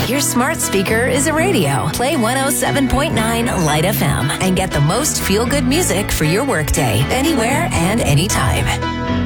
Your smart speaker is a radio. Play 107.9 Light FM and get the most feel-good music for your workday, anywhere and anytime.